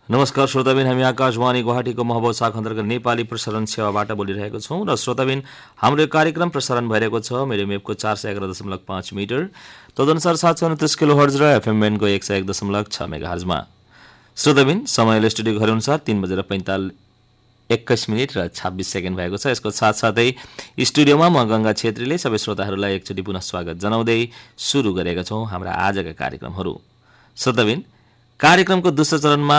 नमस्कार श्रोताबिन, हामी आकाशवाणी गुवाहाटीको महबुब शाखा अन्तर्गत नेपाली प्रसारण सेवाबाट बोलिरहेको छौँ र श्रोताबिन हाम्रो यो कार्यक्रम प्रसारण भइरहेको छ मेरो वेभको 411.5 मिटर, तदनुसार 729 किलो हर्ज र एफएम ब्यान्डको 101.6 मेगाहर्जमा। श्रोताबिन समयले स्टुडियो घर अनुसार 3:21 र 26 सेकेन्ड भएको छ। यसको साथसाथै स्टुडियोमा म गंगा छेत्रीले सबै श्रोताहरूलाई एकचोटि पुनः स्वागत जनाउँदै सुरु गरेका छौँ हाम्रा आजका कार्यक्रमहरू। श्रोताबिन, कार्यक्रमको दोस्रो चरणमा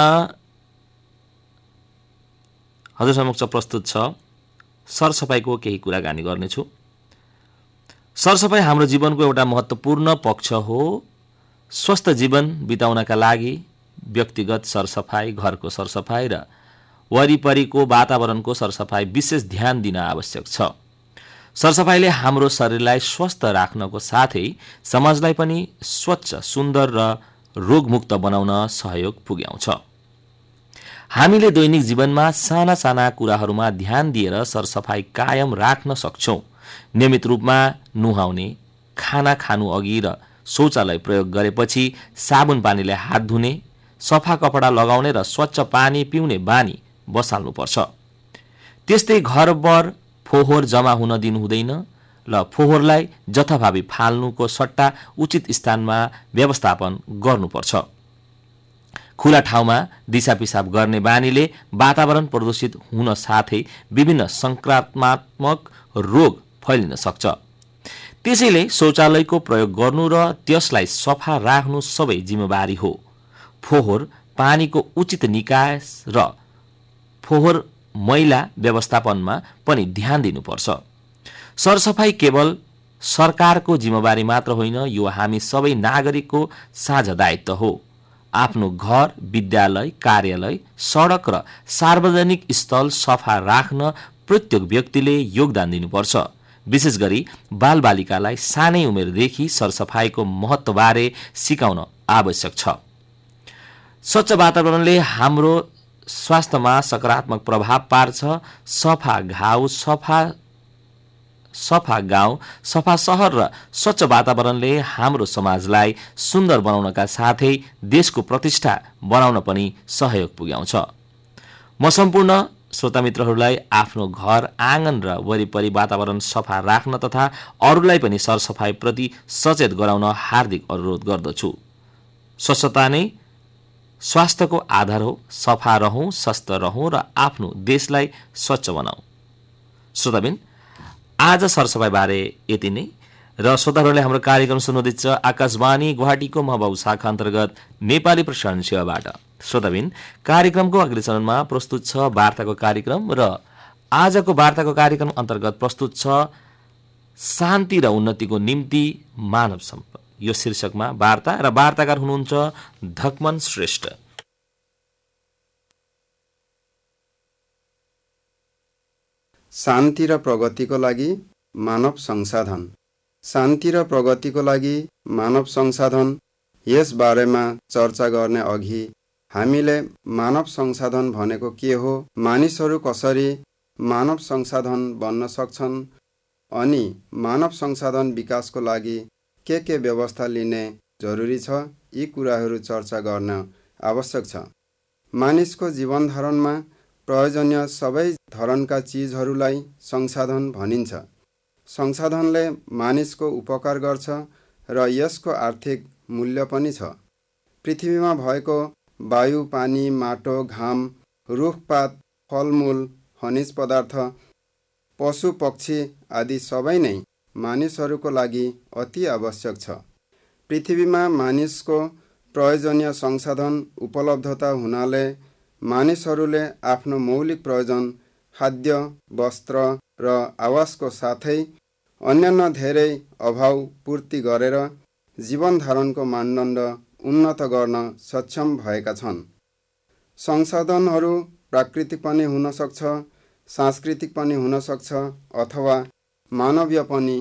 हजुर समक्ष प्रस्तुत छ सरसफाइको केही कुराकानी गर्नेछु। सरसफाइ हाम्रो जीवनको एउटा महत्त्वपूर्ण पक्ष हो। स्वस्थ जीवन बिताउनका लागि व्यक्तिगत सरसफाइ, घरको सरसफाइ र वरिपरिको वातावरणको सरसफाइ विशेष ध्यान दिन आवश्यक छ। सरसफाइले हाम्रो शरीरलाई स्वस्थ राख्नको साथै समाजलाई पनि स्वच्छ, सुन्दर र रोगमुक्त बनाउन सहयोग पुर्याउँछ। हामीले दैनिक जीवनमा साना साना कुराहरूमा ध्यान दिएर सरसफाइ कायम राख्न सक्छौं। नियमित रूपमा नुहाउने, खाना खानु अघि र शौचालय प्रयोग गरेपछि साबुन पानीले हात धुने, सफा कपडा लगाउने र स्वच्छ पानी पिउने बानी बसाल्नुपर्छ। त्यस्तै घरभर फोहोर जम्मा हुन दिनु हुँदैन र फोहोरलाई जथाभावी फाल्नुको सट्टा उचित स्थानमा व्यवस्थापन गर्नुपर्छ। खुला ठाउँमा दिशा पिसाब गर्ने बानीले वातावरण प्रदूषित हुन साथै विभिन्न संक्रामक रोग फैलिन सक्छ। त्यसैले शौचालयको प्रयोग गर्नु र त्यसलाई सफा राख्नु सबै जिम्मेवारी हो। फोहोर पानीको उचित निकास र फोहोर मैला व्यवस्थापनमा पनि ध्यान दिनुपर्छ। सरसफाइ केवल सरकारको जिम्मेवारी मात्र होइन, यो हामी सबै नागरिकको साझा दायित्व हो। आफ्नो घर, विद्यालय, कार्यालय, सडक र सार्वजनिक स्थल सफा राख्न प्रत्येक व्यक्तिले योगदान दिनुपर्छ। विशेष गरी बालबालिकालाई सानै उमेरदेखि सरसफाइको महत्त्वबारे सिकाउन आवश्यक छ। स्वच्छ वातावरणले हाम्रो स्वास्थ्यमा सकारात्मक प्रभाव पार्छ। सफा गाउँ, सफा सहर र स्वच्छ वातावरणले हाम्रो समाजलाई सुन्दर बनाउनका साथै देशको प्रतिष्ठा बनाउन पनि सहयोग पुर्याउँछ। म सम्पूर्ण श्रोता मित्रहरूलाई आफ्नो घर, आँगन र वरिपरि वातावरण सफा राख्न तथा अरूलाई पनि सरसफाइ प्रति सचेत गराउन हार्दिक अनुरोध गर्दछु। स्वच्छता नै स्वास्थ्यको आधार हो। सफा रहौं, स्वस्थ रहौं र आफ्नो देशलाई स्वच्छ बनाऊ। श्रोताबिन, आज सरसफाइ बारे यति नै र श्रोताहरूले हाम्रो कार्यक्रम सुन्नुहुँदैछ आकाशवाणी गुवाहाटीको महबुब शाखा अन्तर्गत नेपाली प्रसारण सेवाबाट। श्रोताबिन, कार्यक्रमको अघिल्लो चरणमा प्रस्तुत छ वार्ताको कार्यक्रम र आजको वार्ताको कार्यक्रम अन्तर्गत प्रस्तुत छ शान्ति र उन्नतिको निम्ति मानव सम्पद। यो शीर्षकमा वार्ता र वार्ताकार हुनुहुन्छ धकमन श्रेष्ठ। शान्ति र प्रगतिको लागि मानव संसाधन। शान्ति र प्रगतिको लागि मानव संसाधन, यस बारेमा चर्चा गर्ने अघि हामीले मानव संसाधन भनेको के हो, मानिसहरू कसरी मानव संसाधन बन्न सक्छन् अनि मानव संसाधन विकासको लागि के व्यवस्था लिने जरुरी छ, यी कुराहरू चर्चा गर्न आवश्यक छ। मानिसको जीवनधारणमा प्रयोजनीय सबै धरणका चिजहरूलाई संसाधन भनिन्छ। संसाधनले मानिसको उपकार गर्छ र यसको आर्थिक मूल्य पनि छ। पृथ्वीमा भएको वायु, पानी, माटो, घाम, रुखपात, फलमूल, खनिज पदार्थ, पशु पक्षी आदि सबै नै मानिसहरूको लागि अति आवश्यक छ। पृथ्वीमा मानिसको प्रयोजनीय संसाधन उपलब्धता हुनाले मानिसहरूले आफ्नो मौलिक प्रयोजन, खाद्य, वस्त्र र आवासको साथै अन्यान्य धेरै अभाव पूर्ति गरेर जीवनधारणको मानदण्ड उन्नत गर्न सक्षम भएका छन्। संसाधनहरू प्राकृतिक पनि हुन सक्छ, सांस्कृतिक पनि हुन सक्छ अथवा मानवीय पनि